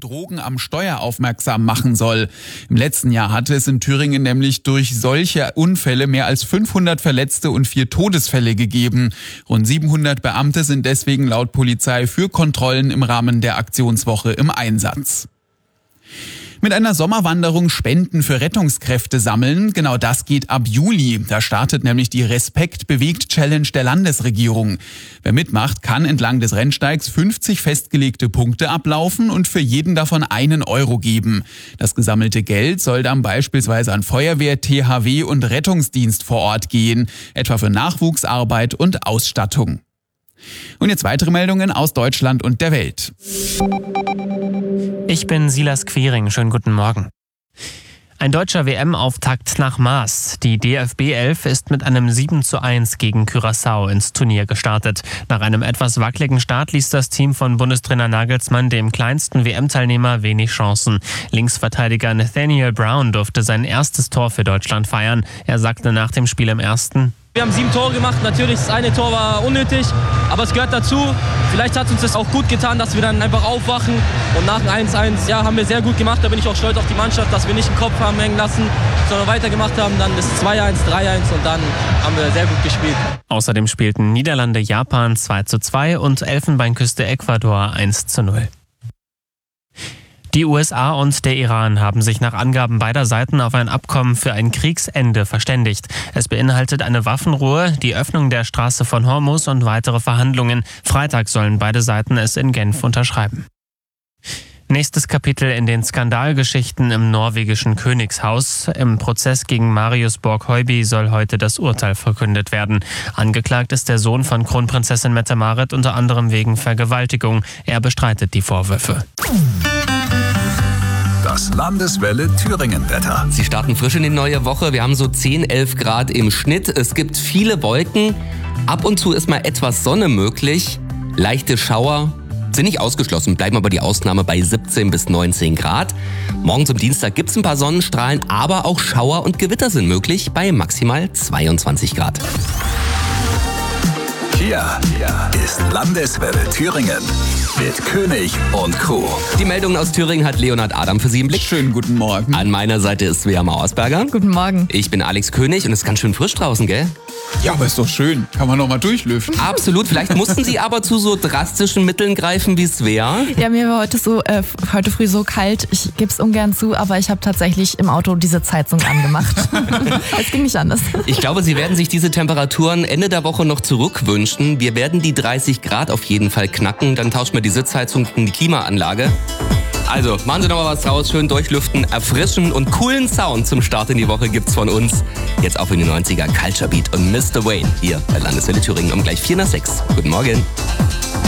Drogen am Steuer aufmerksam machen soll. Im letzten Jahr hatte es in Thüringen nämlich durch solche Unfälle mehr als 500 Verletzte und 4 Todesfälle gegeben. Rund 700 Beamte sind deswegen laut Polizei für Kontrollen im Rahmen der Aktionswoche im Einsatz. Mit einer Sommerwanderung Spenden für Rettungskräfte sammeln. Genau das geht ab Juli. Da startet nämlich die Respekt-Bewegt-Challenge der Landesregierung. Wer mitmacht, kann entlang des Rennsteigs 50 festgelegte Punkte ablaufen und für jeden davon 1 Euro geben. Das gesammelte Geld soll dann beispielsweise an Feuerwehr, THW und Rettungsdienst vor Ort gehen, etwa für Nachwuchsarbeit und Ausstattung. Und jetzt weitere Meldungen aus Deutschland und der Welt. Ich bin Silas Quiring, schönen guten Morgen. Ein deutscher WM-Auftakt nach Maß. Die DFB 11 ist mit einem 7:1 gegen Curaçao ins Turnier gestartet. Nach einem etwas wackeligen Start ließ das Team von Bundestrainer Nagelsmann dem kleinsten WM-Teilnehmer wenig Chancen. Linksverteidiger Nathaniel Brown durfte sein erstes Tor für Deutschland feiern. Er sagte nach dem Spiel im ersten: Wir haben 7 Tore gemacht, natürlich das eine Tor war unnötig, aber es gehört dazu. Vielleicht hat uns das auch gut getan, dass wir dann einfach aufwachen und nach dem 1:1, haben wir sehr gut gemacht. Da bin ich auch stolz auf die Mannschaft, dass wir nicht den Kopf haben hängen lassen, sondern weitergemacht haben. Dann das 2:1, 3:1 und dann haben wir sehr gut gespielt. Außerdem spielten Niederlande Japan 2:2 und Elfenbeinküste Ecuador 1:0. Die USA und der Iran haben sich nach Angaben beider Seiten auf ein Abkommen für ein Kriegsende verständigt. Es beinhaltet eine Waffenruhe, die Öffnung der Straße von Hormuz und weitere Verhandlungen. Freitag sollen beide Seiten es in Genf unterschreiben. Nächstes Kapitel in den Skandalgeschichten im norwegischen Königshaus. Im Prozess gegen Marius Borg-Høiby soll heute das Urteil verkündet werden. Angeklagt ist der Sohn von Kronprinzessin Mette-Marit unter anderem wegen Vergewaltigung. Er bestreitet die Vorwürfe. Das Landeswelle Thüringen-Wetter. Sie starten frisch in die neue Woche. Wir haben so 10, 11 Grad im Schnitt. Es gibt viele Wolken. Ab und zu ist mal etwas Sonne möglich. Leichte Schauer sind nicht ausgeschlossen, bleiben aber die Ausnahme bei 17 bis 19 Grad. Morgen zum Dienstag gibt es ein paar Sonnenstrahlen, aber auch Schauer und Gewitter sind möglich bei maximal 22 Grad. Hier ist Landeswelle Thüringen mit König und Crew. Die Meldungen aus Thüringen hat Leonhard Adam für Sie im Blick. Schönen guten Morgen. An meiner Seite ist Svea Mauersberger. Guten Morgen. Ich bin Alex König und es ist ganz schön frisch draußen, gell? Ja, aber ist doch schön. Kann man noch mal durchlüften. Absolut. Vielleicht mussten Sie aber zu so drastischen Mitteln greifen wie Svea. Ja, mir war heute früh so kalt. Ich gebe es ungern zu, aber ich habe tatsächlich im Auto die Sitzheizung angemacht. Es ging nicht anders. Ich glaube, Sie werden sich diese Temperaturen Ende der Woche noch zurückwünschen. Wir werden die 30 Grad auf jeden Fall knacken. Dann tauschen wir die Sitzheizung in die Klimaanlage. Also, machen Sie noch mal was draus, schön durchlüften, erfrischen und coolen Sound zum Start in die Woche gibt's von uns. Jetzt auf in die 90er Culture Beat und Mr. Wayne hier bei Landeswelle Thüringen um gleich 4 nach 6. Guten Morgen.